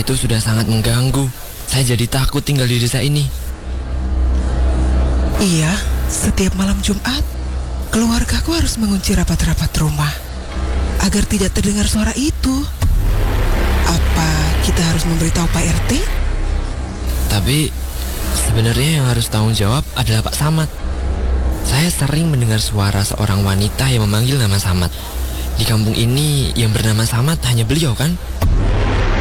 itu sudah sangat mengganggu. Saya jadi takut tinggal di desa ini. Iya, setiap malam Jumat, keluargaku harus mengunci rapat-rapat rumah agar tidak terdengar suara itu. Apa kita harus memberitahu Pak RT? Tapi sebenarnya yang harus tanggung jawab adalah Pak Samad. Saya sering mendengar suara seorang wanita yang memanggil nama Samad. Di kampung ini yang bernama Samad hanya beliau kan?